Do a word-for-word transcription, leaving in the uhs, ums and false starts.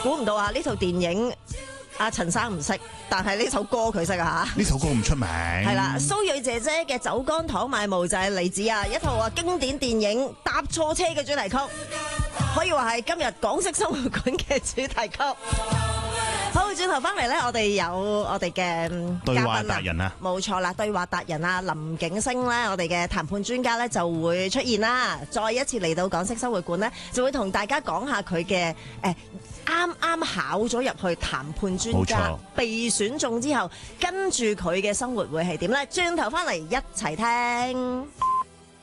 估唔到啊！呢套電影阿陳生唔識，但係呢首歌佢識啊嚇。 呢首歌唔出名。 係啦，蘇芮姐姐嘅《酒干倘賣無》就係嚟自啊一套啊經典電影《搭錯車》嘅主題曲，可以話係今日港式生活館嘅主題曲。好，轉頭翻嚟咧，我哋有我哋嘅對話達人啊， 冇錯啦，對話達人啊，林景星咧，我哋嘅談判專家咧就會出現啦，再一次嚟到港式生活館咧，就會同大家講下佢嘅誒啱啱考咗入去談判專家，被選中之後，跟住佢嘅生活會係點咧？轉頭翻嚟一齊聽。